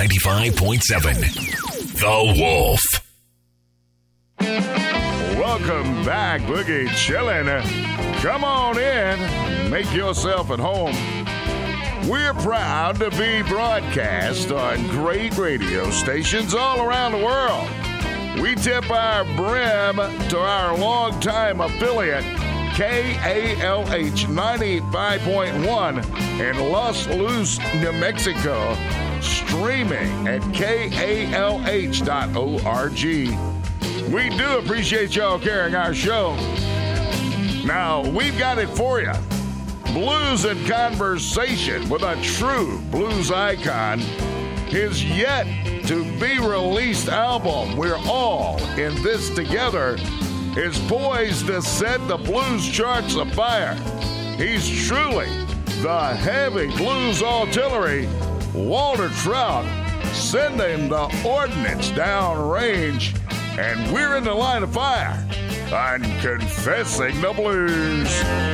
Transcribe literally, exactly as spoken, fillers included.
ninety-five point seven. The Wolf. Welcome back, Boogie Chillin'. Come on in, make yourself at home. We're proud to be broadcast on great radio stations all around the world. We tip our brim to our longtime affiliate, K A L H ninety-five point one in Los Luis, New Mexico, streaming at K A L H dot org. We do appreciate y'all carrying our show. Now, we've got it for you. Blues and Conversation with a true blues icon. His yet to be released album, We're All in This Together, is poised to set the blues charts afire. He's truly the heavy blues artillery. Walter Trout, sending the ordnance down range, and we're in the line of fire on Confessing the Blues.